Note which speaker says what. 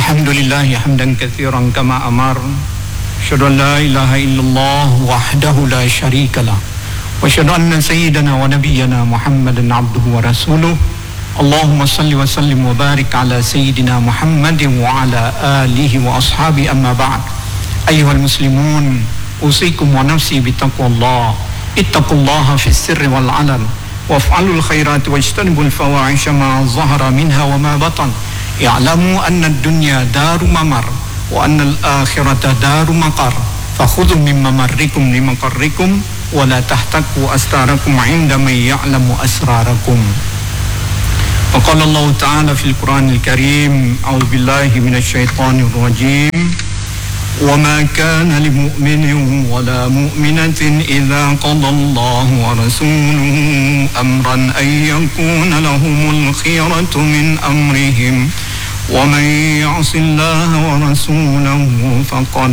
Speaker 1: الحمد لله حمدا كثيرا كما أمر أشهد أن لا إله إلا الله وحده لا شريك له وأشهد أن سيدنا ونبينا محمدا عبده ورسوله اللهم صل وسلم وبارك على سيدنا محمد وعلى آله وأصحابه أما بعد أيها المسلمون أوصيكم ونفسي بتقوى الله اتقوا الله في السر والعلن وافعلوا الخيرات واجتنبوا الفواحش ما ظهر منها وما بطن اعلموا أن الدنيا دار ممر وأن الآخرة دار مقر فخذوا من ممركم لمقركم ولا تحتكوا أستاركم عند من يعلم أسراركم. وقال الله تعالى في القرآن الكريم أعوذ بالله من الشيطان الرجيم وما كان لمؤمن ولا مؤمنة إذا قضى الله ورسوله أمرا أن يكون لهم الخيرة من أمرهم ومن يعص الله ورسوله فقد